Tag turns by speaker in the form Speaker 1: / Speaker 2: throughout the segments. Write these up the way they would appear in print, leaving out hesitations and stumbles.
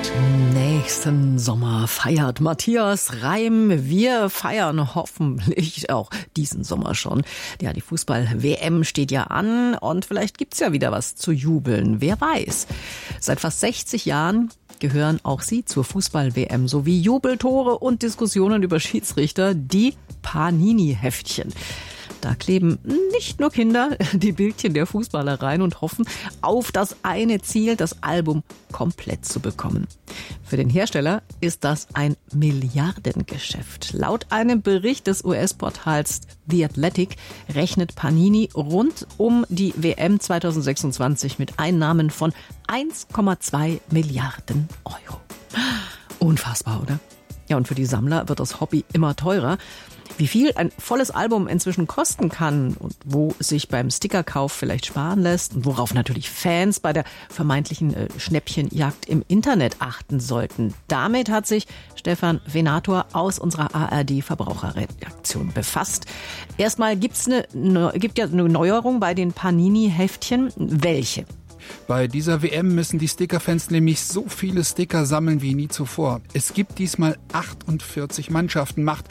Speaker 1: Nächsten Sommer feiert Matthias Reim. Wir feiern hoffentlich auch diesen Sommer schon. Ja, die Fußball-WM steht ja an und vielleicht gibt's ja wieder was zu jubeln. Wer weiß. Seit fast 60 Jahren gehören auch sie zur Fußball-WM sowie Jubeltore und Diskussionen über Schiedsrichter, die Panini-Heftchen. Da kleben nicht nur Kinder die Bildchen der Fußballer rein und hoffen auf das eine Ziel, das Album komplett zu bekommen. Für den Hersteller ist das ein Milliardengeschäft. Laut einem Bericht des US-Portals The Athletic rechnet Panini rund um die WM 2026 mit Einnahmen von 1,2 Milliarden Euro. Unfassbar, oder? Ja, und für die Sammler wird das Hobby immer teurer. Wie viel ein volles Album inzwischen kosten kann und wo es sich beim Stickerkauf vielleicht sparen lässt und worauf natürlich Fans bei der vermeintlichen Schnäppchenjagd im Internet achten sollten. Damit hat sich Stefan Venator aus unserer ARD-Verbraucherredaktion befasst. Erstmal gibt ja eine Neuerung bei den Panini-Heftchen. Welche?
Speaker 2: Bei dieser WM müssen die Stickerfans nämlich so viele Sticker sammeln wie nie zuvor. Es gibt diesmal 48 Mannschaften, macht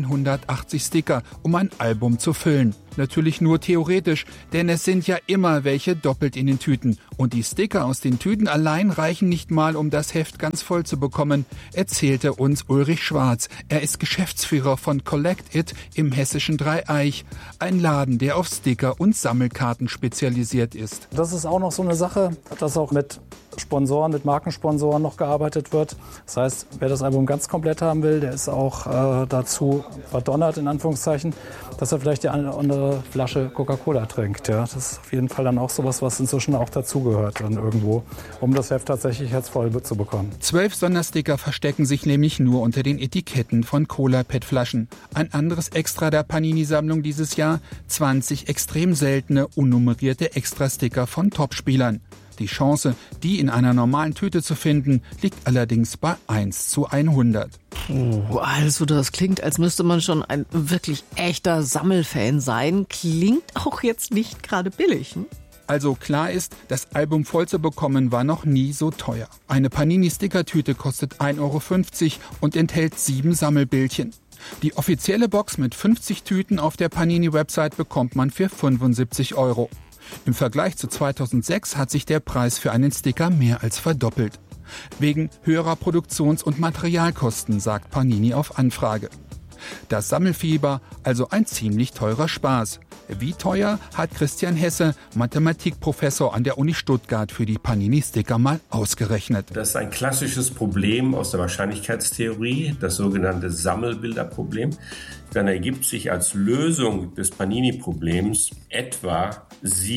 Speaker 2: 980 Sticker, um ein Album zu füllen. Natürlich nur theoretisch, denn es sind ja immer welche doppelt in den Tüten. Und die Sticker aus den Tüten allein reichen nicht mal, um das Heft ganz voll zu bekommen, erzählte uns Ulrich Schwarz. Er ist Geschäftsführer von Collect It im hessischen Dreieich, ein Laden, der auf Sticker und Sammelkarten spezialisiert ist.
Speaker 3: Das ist auch noch so eine Sache, dass auch mit Sponsoren, mit Markensponsoren noch gearbeitet wird. Das heißt, wer das Album ganz komplett haben will, der ist auch dazu verdonnert, in Anführungszeichen, dass er vielleicht die eine oder andere Flasche Coca-Cola trinkt. Ja, das ist auf jeden Fall dann auch sowas, was inzwischen auch dazugehört dann irgendwo, um das Heft tatsächlich jetzt voll zu bekommen.
Speaker 2: 12 Sondersticker verstecken sich nämlich nur unter den Etiketten von Cola-PET-Flaschen. Ein anderes Extra der Panini-Sammlung dieses Jahr, 20 extrem seltene, unnummerierte Extra-Sticker von Topspielern. Die Chance, die in einer normalen Tüte zu finden, liegt allerdings bei 1:100.
Speaker 1: Also das klingt, als müsste man schon ein wirklich echter Sammelfan sein. Klingt auch jetzt nicht gerade billig, hm?
Speaker 2: Also klar ist, das Album voll zu bekommen war noch nie so teuer. Eine Panini-Stickertüte kostet 1,50 € und enthält 7 Sammelbildchen. Die offizielle Box mit 50 Tüten auf der Panini-Website bekommt man für 75 €. Im Vergleich zu 2006 hat sich der Preis für einen Sticker mehr als verdoppelt. Wegen höherer Produktions- und Materialkosten, sagt Panini auf Anfrage. Das Sammelfieber, also ein ziemlich teurer Spaß. Wie teuer, hat Christian Hesse, Mathematikprofessor an der Uni Stuttgart, für die Panini-Sticker mal ausgerechnet.
Speaker 4: Das ist ein klassisches Problem aus der Wahrscheinlichkeitstheorie, das sogenannte Sammelbilderproblem. Dann ergibt sich als Lösung des Panini-Problems etwa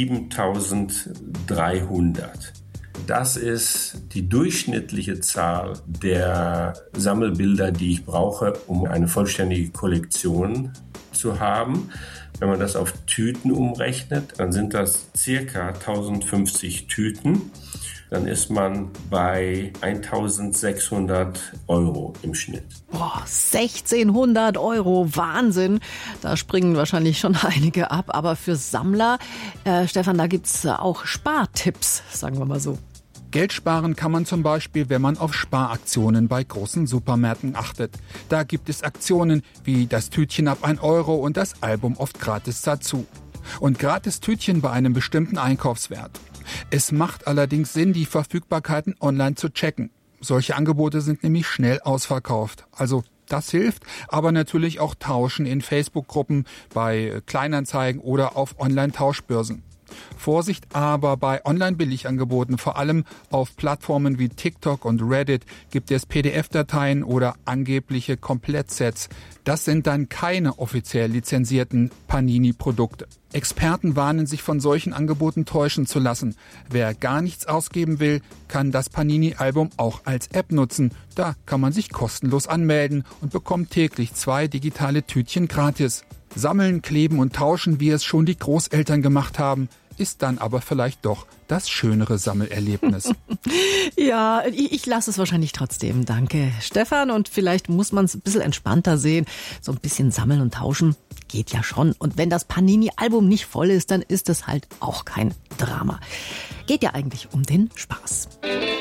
Speaker 4: 7300. Das ist die durchschnittliche Zahl der Sammelbilder, die ich brauche, um eine vollständige Kollektion zu haben. Wenn man das auf Tüten umrechnet, dann sind das circa 1050 Tüten. Dann ist man bei 1.600 € im Schnitt.
Speaker 1: Boah, 1.600 €, Wahnsinn. Da springen wahrscheinlich schon einige ab. Aber für Sammler, Stefan, da gibt's auch Spartipps, sagen wir mal so.
Speaker 2: Geld sparen kann man zum Beispiel, wenn man auf Sparaktionen bei großen Supermärkten achtet. Da gibt es Aktionen wie das Tütchen ab 1 € und das Album oft gratis dazu. Und gratis Tütchen bei einem bestimmten Einkaufswert. Es macht allerdings Sinn, die Verfügbarkeiten online zu checken. Solche Angebote sind nämlich schnell ausverkauft. Also das hilft, aber natürlich auch Tauschen in Facebook-Gruppen, bei Kleinanzeigen oder auf Online-Tauschbörsen. Vorsicht aber bei Online-Billigangeboten, vor allem auf Plattformen wie TikTok und Reddit, gibt es PDF-Dateien oder angebliche Komplettsets. Das sind dann keine offiziell lizenzierten Panini-Produkte. Experten warnen, sich von solchen Angeboten täuschen zu lassen. Wer gar nichts ausgeben will, kann das Panini-Album auch als App nutzen. Da kann man sich kostenlos anmelden und bekommt täglich 2 digitale Tütchen gratis. Sammeln, kleben und tauschen, wie es schon die Großeltern gemacht haben, ist dann aber vielleicht doch das schönere Sammelerlebnis.
Speaker 1: Ja, ich lasse es wahrscheinlich trotzdem. Danke, Stefan. Und vielleicht muss man es ein bisschen entspannter sehen. So ein bisschen sammeln und tauschen geht ja schon. Und wenn das Panini-Album nicht voll ist, dann ist es halt auch kein Drama. Geht ja eigentlich um den Spaß.